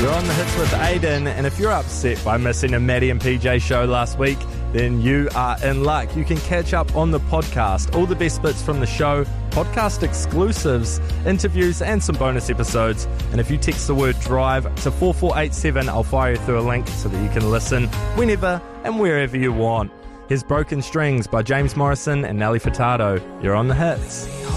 You're on the hits with Aiden, and if you're upset by missing a Maddie and PJ show last week, then you are in luck. You can catch up on the podcast, all the best bits from the show, podcast exclusives, interviews, and some bonus episodes. And if you text the word DRIVE to 4487, I'll fire you through a link so that you can listen whenever and wherever you want. Here's Broken Strings by James Morrison and Nelly Furtado. You're on the hits.